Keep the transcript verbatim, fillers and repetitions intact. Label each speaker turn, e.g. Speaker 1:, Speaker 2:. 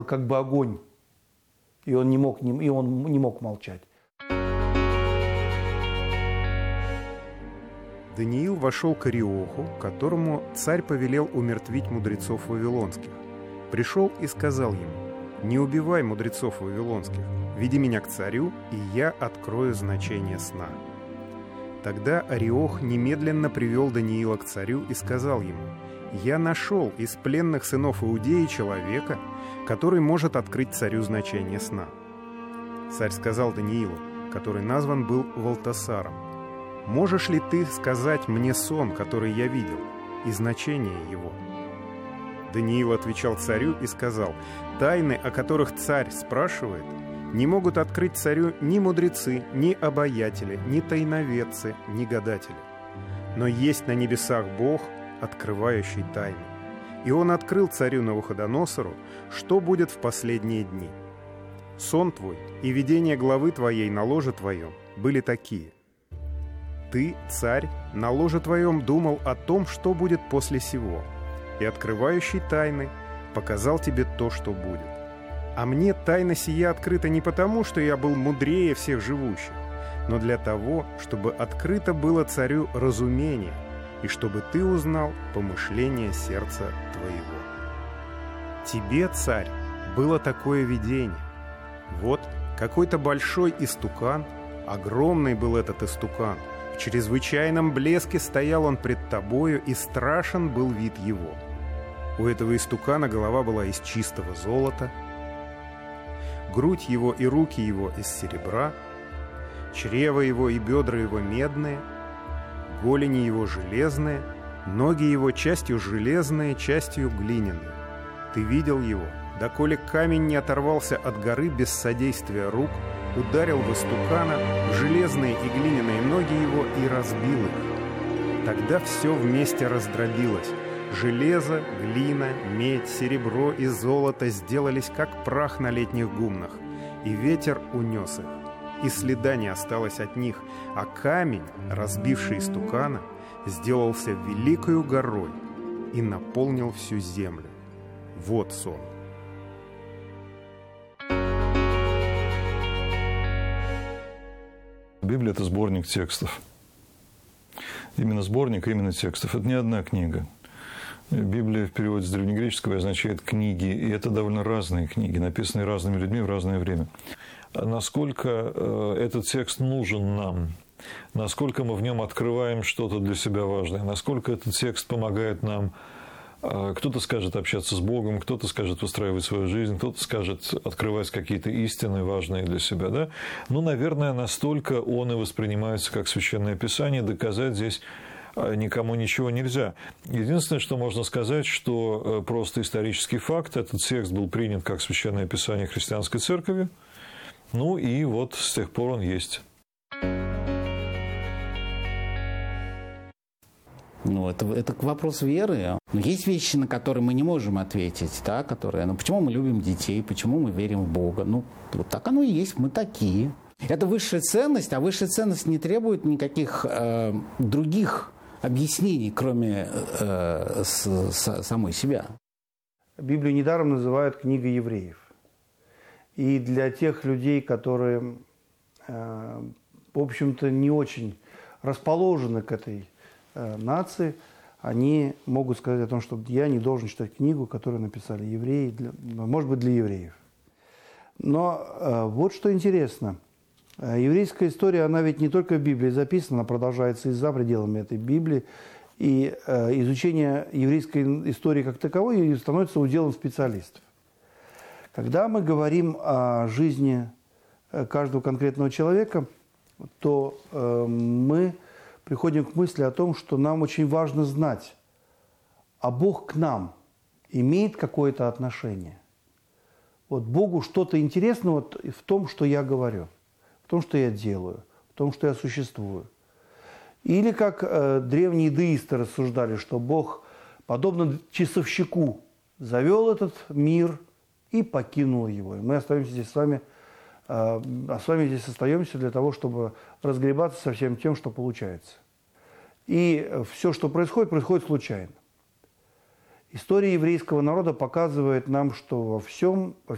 Speaker 1: как бы огонь, и он не мог, и он не мог молчать.
Speaker 2: Даниил вошел к Ариоху, которому царь повелел умертвить мудрецов вавилонских. Пришел и сказал ему: «Не убивай мудрецов вавилонских, веди меня к царю, и я открою значение сна». Тогда Ариох немедленно привел Даниила к царю и сказал ему: «Я нашел из пленных сынов Иудеи человека, который может открыть царю значение сна». Царь сказал Даниилу, который назван был Валтасаром: «Можешь ли ты сказать мне сон, который я видел, и значение его?» Даниил отвечал царю и сказал: «Тайны, о которых царь спрашивает, не могут открыть царю ни мудрецы, ни обаятели, ни тайноведцы, ни гадатели. Но есть на небесах Бог, открывающий тайны. И он открыл царю Навуходоносору, что будет в последние дни. Сон твой и видение главы твоей на ложе твоем были такие. Ты, царь, на ложе твоем думал о том, что будет после сего, и открывающий тайны показал тебе то, что будет. А мне тайна сия открыта не потому, что я был мудрее всех живущих, но для того, чтобы открыто было царю разумение, и чтобы ты узнал помышление сердца твоего. Тебе, царь, было такое видение. Вот какой-то большой истукан, огромный был этот истукан, в чрезвычайном блеске стоял он пред тобою, и страшен был вид его. У этого истукана голова была из чистого золота, грудь его и руки его из серебра, чрево его и бедра его медные, голени его железные, ноги его частью железные, частью глиняные. Ты видел его, доколе камень не оторвался от горы без содействия рук, ударил в истукана, в железные и глиняные ноги его и разбил их. Тогда все вместе раздробилось. Железо, глина, медь, серебро и золото сделались как прах на летних гумнах, и ветер унес их, и следа не осталось от них, а камень, разбивший истукана, сделался великою горой и наполнил всю землю. Вот сон.
Speaker 3: Библия – это сборник текстов. Именно сборник, именно текстов. Это не одна книга. Библия в переводе с древнегреческого означает «книги», и это довольно разные книги, написанные разными людьми в разное время. Насколько этот текст нужен нам, насколько мы в нем открываем что-то для себя важное, насколько этот текст помогает нам, кто-то скажет общаться с Богом, кто-то скажет выстраивать свою жизнь, кто-то скажет открывать какие-то истины важные для себя. Да? Ну, наверное, настолько он и воспринимается как Священное Писание, доказать здесь никому ничего нельзя. Единственное, что можно сказать, что просто исторический факт, этот текст был принят как Священное Писание христианской церкви, ну и вот с тех пор он есть.
Speaker 4: Ну, это, это вопрос веры. Но есть вещи, на которые мы не можем ответить, да, которые, ну, почему мы любим детей, почему мы верим в Бога. Ну, вот так оно и есть, мы такие. Это высшая ценность, а высшая ценность не требует никаких э, других объяснений, кроме э, с, с, самой себя.
Speaker 1: Библию недаром называют книгой евреев. И для тех людей, которые, э, в общем-то, не очень расположены к этой э, нации, они могут сказать о том, что я не должен читать книгу, которую написали евреи, для, может быть, для евреев. Но э, вот что интересно. Еврейская история, она ведь не только в Библии записана, она продолжается и за пределами этой Библии. И э, изучение еврейской истории как таковой становится уделом специалистов. Когда мы говорим о жизни каждого конкретного человека, то э, мы приходим к мысли о том, что нам очень важно знать, а Бог к нам имеет какое-то отношение. Вот Богу что-то интересно вот в том, что я говорю, в том, что я делаю, в том, что я существую. Или как э, древние деисты рассуждали, что Бог, подобно часовщику, завел этот мир и покинул его. И мы остаемся здесь с вами, э, а с вами здесь остаемся для того, чтобы разгребаться со всем тем, что получается. И все, что происходит, происходит случайно. История еврейского народа показывает нам, что во всем, во